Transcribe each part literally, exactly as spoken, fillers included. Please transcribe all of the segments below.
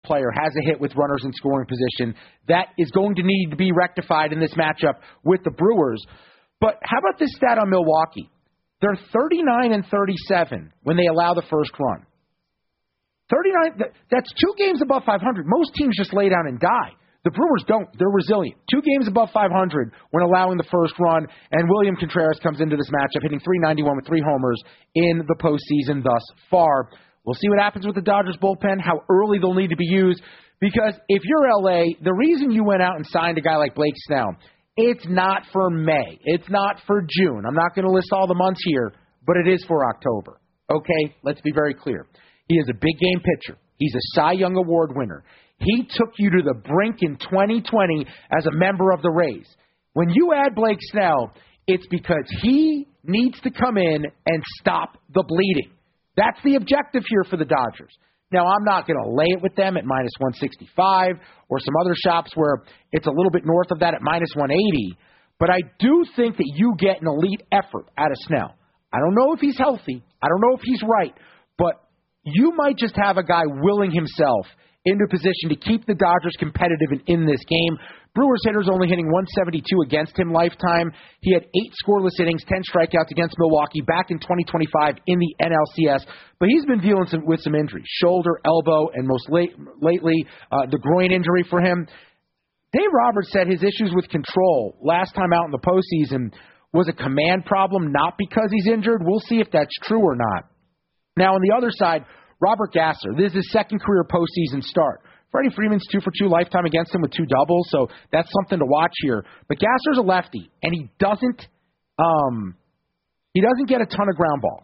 player has a hit with runners in scoring position. That is going to need to be rectified in this matchup with the Brewers. But how about this stat on Milwaukee? They're thirty-nine and thirty-seven when they allow the first run. thirty-nine, that's two games above five hundred. Most teams just lay down and die. The Brewers don't. They're resilient. Two games above five hundred when allowing the first run, and William Contreras comes into this matchup hitting three ninety-one with three homers in the postseason thus far. We'll see what happens with the Dodgers bullpen, how early they'll need to be used, because if you're L A, the reason you went out and signed a guy like Blake Snell, it's not for May. It's not for June. I'm not going to list all the months here, but it is for October. Okay, let's be very clear. He is a big game pitcher. He's a Cy Young Award winner. He took you to the brink in twenty twenty as a member of the Rays. When you add Blake Snell, it's because he needs to come in and stop the bleeding. That's the objective here for the Dodgers. Now, I'm not going to lay it with them at minus one sixty-five or some other shops where it's a little bit north of that at minus one eighty, but I do think that you get an elite effort out of Snell. I don't know if he's healthy. I don't know if he's right, but you might just have a guy willing himself into position to keep the Dodgers competitive in, in this game. Brewers hitters only hitting one seventy-two against him lifetime. He had eight scoreless innings, ten strikeouts against Milwaukee back in twenty twenty-five in the N L C S. But he's been dealing some, with some injuries, shoulder, elbow, and most late, lately uh, the groin injury for him. Dave Roberts said his issues with control last time out in the postseason was a command problem, not because he's injured. We'll see if that's true or not. Now, on the other side, Robert Gasser, this is his second career postseason start. Freddie Freeman's two for two lifetime against him with two doubles, so that's something to watch here. But Gasser's a lefty, and he doesn't um, he doesn't get a ton of ground balls.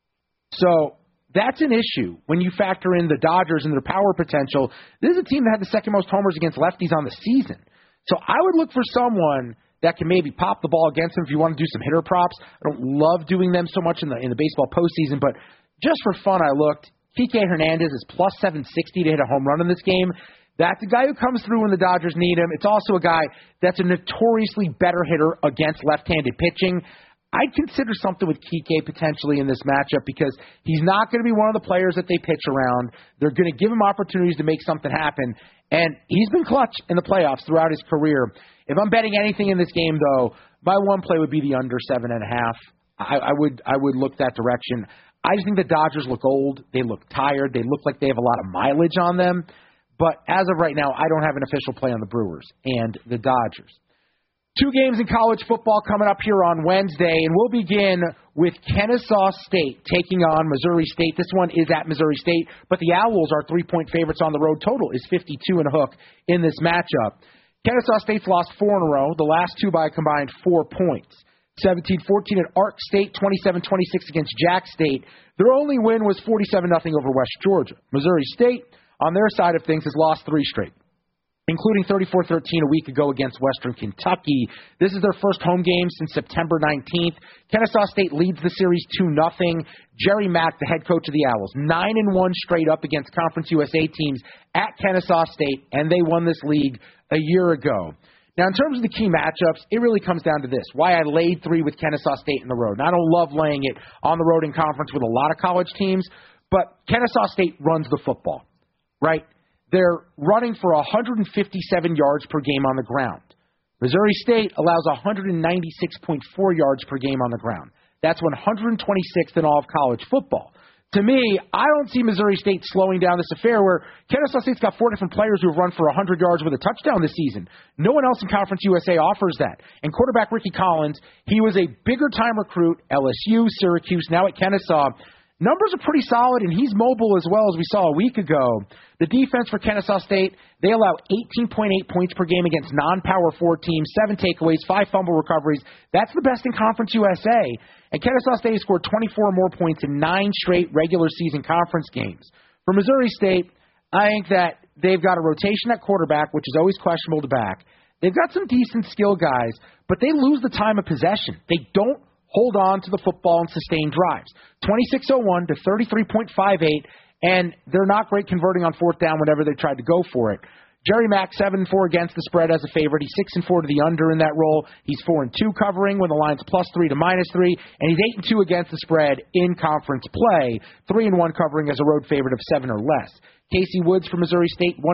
So that's an issue when you factor in the Dodgers and their power potential. This is a team that had the second most homers against lefties on the season. So I would look for someone that can maybe pop the ball against him if you want to do some hitter props. I don't love doing them so much in the in the baseball postseason, but just for fun, I looked. Kike Hernandez is plus seven sixty to hit a home run in this game. That's a guy who comes through when the Dodgers need him. It's also a guy that's a notoriously better hitter against left-handed pitching. I'd consider something with Kike potentially in this matchup because he's not going to be one of the players that they pitch around. They're going to give him opportunities to make something happen, and he's been clutch in the playoffs throughout his career. If I'm betting anything in this game, though, my one play would be the under seven and a half. I, I would I would look that direction. I just think the Dodgers look old. They look tired. They look like they have a lot of mileage on them. But as of right now, I don't have an official play on the Brewers and the Dodgers. Two games in college football coming up here on Wednesday, and we'll begin with Kennesaw State taking on Missouri State. This one is at Missouri State, but the Owls are three-point favorites on the road. Total is fifty-two and a hook in this matchup. Kennesaw State's lost four in a row, the last two by a combined four points. seventeen fourteen at Ark State, twenty-seven twenty-six against Jack State. Their only win was forty-seven nothing over West Georgia. Missouri State, on their side of things, has lost three straight, including thirty-four thirteen a week ago against Western Kentucky. This is their first home game since September nineteenth. Kennesaw State leads the series two nothing. Jerry Mack, the head coach of the Owls, nine and one straight up against Conference U S A teams at Kennesaw State, and they won this league a year ago. Now, in terms of the key matchups, it really comes down to this, why I laid three with Kennesaw State in the road. And I don't love laying it on the road in conference with a lot of college teams, but Kennesaw State runs the football, right? They're running for one hundred fifty-seven yards per game on the ground. Missouri State allows one hundred ninety-six point four yards per game on the ground. That's one hundred twenty-sixth in all of college football. To me, I don't see Missouri State slowing down this affair where Kennesaw State's got four different players who have run for one hundred yards with a touchdown this season. No one else in Conference U S A offers that. And quarterback Ricky Collins, he was a bigger-time recruit, L S U, Syracuse, now at Kennesaw. Numbers are pretty solid, and he's mobile as well, as we saw a week ago. The defense for Kennesaw State, they allow eighteen point eight points per game against non-Power four teams, seven takeaways, five fumble recoveries. That's the best in Conference U S A. And Kennesaw State has scored twenty-four more points in nine straight regular season conference games. For Missouri State, I think that they've got a rotation at quarterback, which is always questionable to back. They've got some decent skill guys, but they lose the time of possession. They don't hold on to the football and sustain drives. twenty-six oh one to thirty-three point five eight, and they're not great converting on fourth down whenever they tried to go for it. Jerry Mack, seven and four against the spread as a favorite. He's six and four to the under in that role. He's four and two covering when the line's plus three to minus three, and he's eight and two against the spread in conference play, three and one covering as a road favorite of seven or less. Casey Woods from Missouri State, one